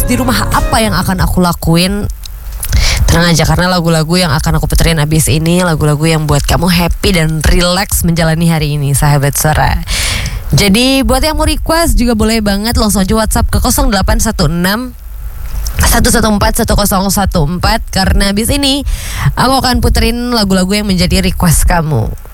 di rumah apa yang akan aku lakuin? Tenang aja, karena lagu-lagu yang akan aku puterin abis ini lagu-lagu yang buat kamu happy dan relax menjalani hari ini, sahabat suara. Jadi buat yang mau request juga boleh banget, langsung aja WhatsApp ke 0816 114 1014, karena abis ini aku akan puterin lagu-lagu yang menjadi request kamu.